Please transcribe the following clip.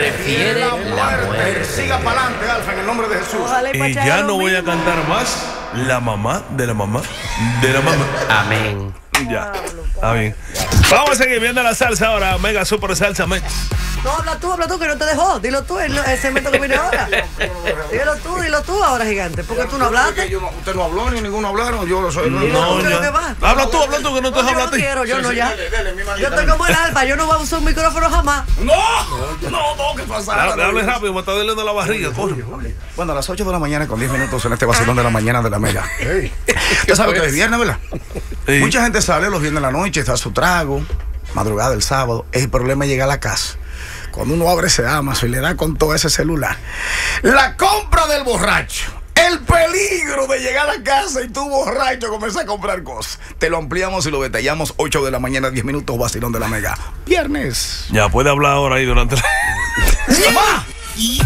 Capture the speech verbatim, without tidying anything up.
prefiere la muerte. Siga para adelante, Alfa, en el nombre de Jesús. Ojalá Y Pachá ya haga no lo voy a mismo. cantar más la mamá de la mamá de la mamá. Amén. Ya, está bien. Vamos a seguir viendo la salsa ahora. Mega Super Salsa Mix. No, habla tú, habla tú, que no te dejó. Dilo tú, el, el segmento que viene ahora. Dilo tú, dilo tú ahora, gigante. ¿Por qué tú no hablaste? Yo no- usted no habló, ni ninguno hablaron. Yo lo soy. Dilo No, tú, que lo ya. que va. Habla tú, habla tú, que no te No, yo hablas no a ti. quiero, yo Sí, no sí, ya. dele, dele, mi manita. Yo estoy como el Alfa, yo no voy a usar un micrófono jamás. No, no, no, ¿qué pasa? Hable hable rápido, me está doliendo la barriga, coño. Bueno, a las ocho de la mañana con diez minutos en este vacilón de la mañana de la Mega. Usted sabe que es viernes, ¿verdad? Sí. Mucha gente sale los viernes en la noche, está su trago, madrugada el sábado. El problema es llegar a la casa. Cuando uno abre ese Amazon y le da con todo ese celular. La compra del borracho. El peligro de llegar a casa y tú borracho comienzas a comprar cosas. Te lo ampliamos y lo detallamos. ocho de la mañana, diez minutos, vacilón de la Mega. Viernes. Ya puede hablar ahora ahí durante la... ¡Mamá!